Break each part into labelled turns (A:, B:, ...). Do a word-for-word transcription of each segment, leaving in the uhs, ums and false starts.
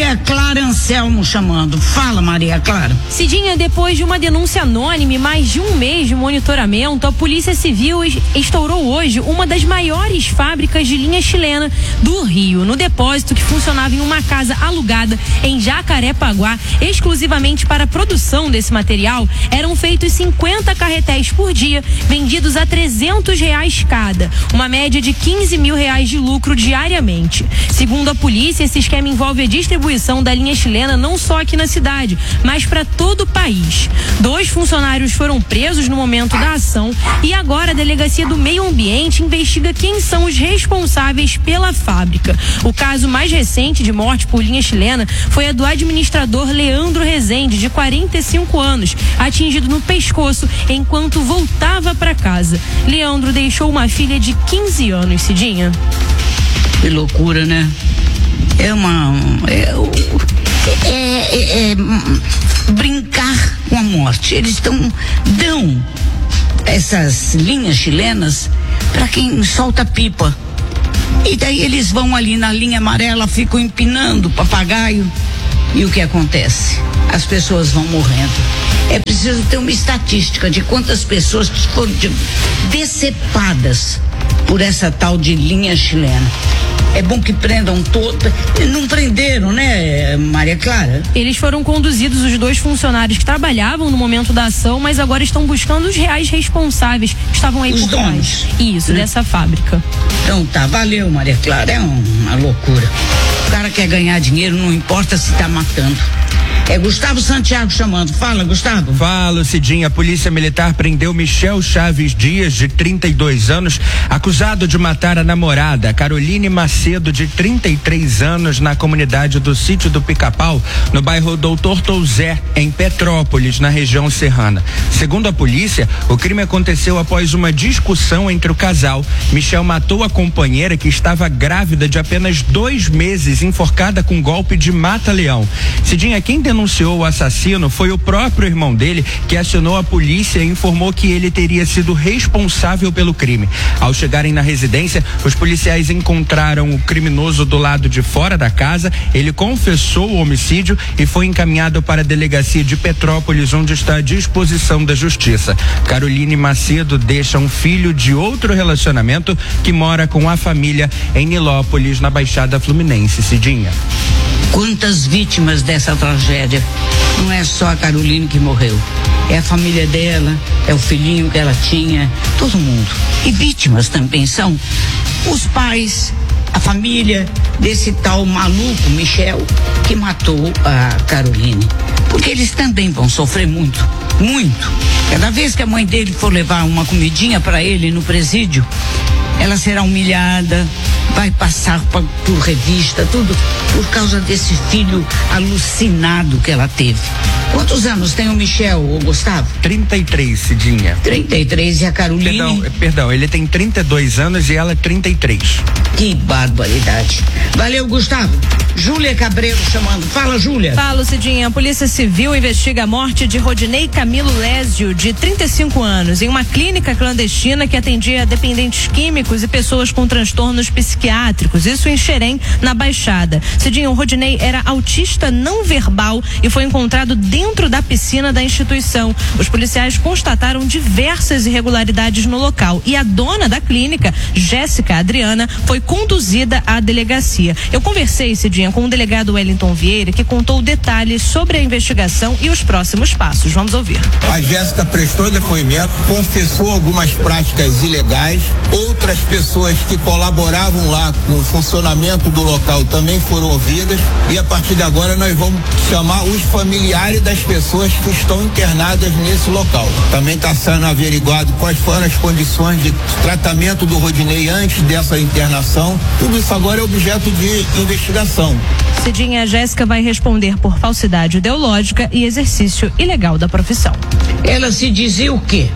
A: Maria Clara Anselmo chamando. Fala, Maria Clara.
B: Cidinha, depois de uma denúncia anônima e mais de um mês de monitoramento, a Polícia Civil estourou hoje uma das maiores fábricas de linha chilena do Rio. No depósito, que funcionava em uma casa alugada em Jacarepaguá, exclusivamente para a produção desse material, eram feitos cinquenta carretéis por dia, vendidos a trezentos reais cada, uma média de quinze mil reais de lucro diariamente. Segundo a polícia, esse esquema envolve a distribuição da linha chilena não só aqui na cidade, mas para todo o país. Dois funcionários foram presos no momento da ação e agora a Delegacia do Meio Ambiente investiga quem são os responsáveis pela fábrica. O caso mais recente de morte por linha chilena foi a do administrador Leandro Rezende, de quarenta e cinco anos, atingido no pescoço enquanto voltava para casa. Leandro deixou uma filha de quinze anos, Cidinha.
A: Que loucura, né? É uma... É, é, é, é brincar com a morte. Eles estão... dão essas linhas chilenas para quem solta pipa. E daí eles vão ali na linha amarela, ficam empinando o papagaio. E o que acontece? As pessoas vão morrendo. É preciso ter uma estatística de quantas pessoas foram decepadas por essa tal de linha chilena. É bom que prendam todos. Não prenderam, né, Maria Clara?
B: Eles foram conduzidos, os dois funcionários que trabalhavam no momento da ação, mas agora estão buscando os reais responsáveis que estavam aí
A: os
B: por
A: donos.
B: trás. Isso, né? Dessa fábrica.
A: Então tá, valeu, Maria Clara. É uma loucura. O cara quer ganhar dinheiro, não importa se tá matando. É Gustavo Santiago chamando. Fala, Gustavo.
C: Fala, Cidinha. A Polícia Militar prendeu Michel Chaves Dias, de trinta e dois anos, acusado de matar a namorada, Caroline Macedo, de trinta e três anos, na comunidade do Sítio do Pica-Pau, no bairro Doutor Touzé, em Petrópolis, na região serrana. Segundo a polícia, o crime aconteceu após uma discussão entre o casal. Michel matou a companheira, que estava grávida de apenas dois meses, enforcada com golpe de mata-leão. Cidinha, quem denunciou o assassino foi o próprio irmão dele, que acionou a polícia e informou que ele teria sido responsável pelo crime. Ao chegarem na residência, os policiais encontraram o criminoso do lado de fora da casa. Ele confessou o homicídio e foi encaminhado para a delegacia de Petrópolis, onde está à disposição da justiça. Caroline Macedo deixa um filho de outro relacionamento que mora com a família em Nilópolis, na Baixada Fluminense. Cidinha.
A: Quantas vítimas dessa tragédia? Não é só a Caroline que morreu. É a família dela, é o filhinho que ela tinha, todo mundo. E vítimas também são os pais, a família desse tal maluco Michel, que matou a Caroline. Porque eles também vão sofrer muito, muito. Cada vez que a mãe dele for levar uma comidinha para ele no presídio, ela será humilhada, vai passar pra, por revista, tudo por causa desse filho alucinado que ela teve. Quantos anos tem o Michel, o Gustavo?
C: trinta e três, Cidinha.
A: trinta e três, e a Caroline?
C: Perdão, perdão, ele tem trinta e dois anos e ela trinta e três.
A: Que barbaridade. Valeu, Gustavo. Júlia Cabreiro chamando. Fala, Júlia.
B: Fala, Cidinha. A Polícia Civil investiga a morte de Rodinei Camilo Lésio, de trinta e cinco anos, em uma clínica clandestina que atendia dependentes químicos e pessoas com transtornos psiquiátricos. Isso em Xerém, na Baixada. Cidinha, o Rodinei era autista não verbal e foi encontrado dentro da piscina da instituição. Os policiais constataram diversas irregularidades no local e a dona da clínica, Jéssica Adriana, foi conduzida à delegacia. Eu conversei, Cidinha, com o delegado Wellington Vieira, que contou detalhes sobre a investigação e os próximos passos. Vamos ouvir.
D: A Jéssica prestou depoimento, confessou algumas práticas ilegais, outras pessoas que colaboravam lá com o funcionamento do local também foram ouvidas, e a partir de agora nós vamos chamar os familiares das pessoas que estão internadas nesse local. Também está sendo averiguado quais foram as condições de tratamento do Rodinei antes dessa internação. Tudo isso agora é objeto de investigação.
B: Cidinha, a Jéssica vai responder por falsidade ideológica e exercício ilegal da profissão.
A: Ela se dizia o quê?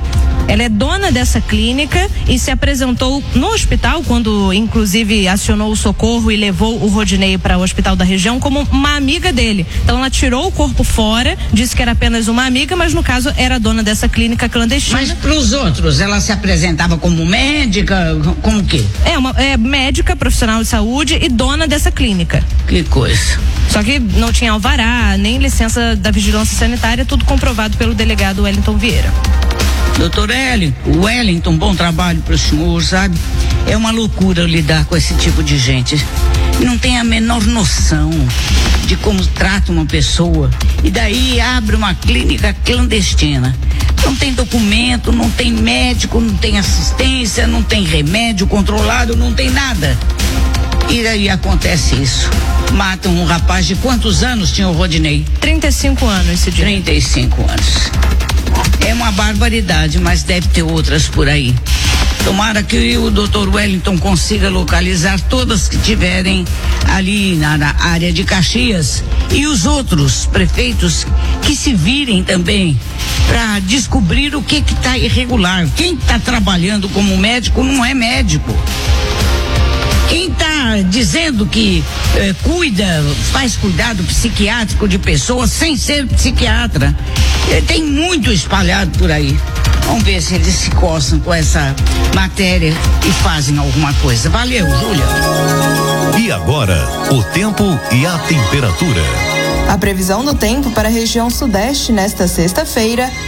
B: Ela é dona dessa clínica e se apresentou no hospital quando, inclusive, acionou o socorro e levou o Rodinei para o hospital da região como uma amiga dele. Então ela tirou o corpo fora, disse que era apenas uma amiga, mas no caso era dona dessa clínica clandestina.
A: Mas para os outros, ela se apresentava como médica, como o quê?
B: É uma é médica, profissional de saúde e dona dessa clínica.
A: Que coisa.
B: Só que não tinha alvará, nem licença da vigilância sanitária, tudo comprovado pelo delegado Wellington Vieira.
A: Doutor Wellington, Wellington, bom trabalho para o senhor, sabe? É uma loucura lidar com esse tipo de gente. Não tem a menor noção de como trata uma pessoa. E daí abre uma clínica clandestina. Não tem documento, não tem médico, não tem assistência, não tem remédio controlado, não tem nada. E daí acontece isso. Matam um rapaz de quantos anos tinha o Rodinei?
B: trinta e cinco anos esse dia.
A: trinta e cinco anos. É uma barbaridade, mas deve ter outras por aí. Tomara que o doutor Wellington consiga localizar todas que tiverem ali na, na área de Caxias e os outros prefeitos que se virem também para descobrir o que que está irregular. Quem está trabalhando como médico não é médico. Quem está dizendo que eh, cuida, faz cuidado psiquiátrico de pessoas sem ser psiquiatra, eh, tem muito espalhado por aí. Vamos ver se eles se coçam com essa matéria e fazem alguma coisa. Valeu, Júlia.
E: E agora, o tempo e a temperatura.
F: A previsão do tempo para a região sudeste nesta sexta-feira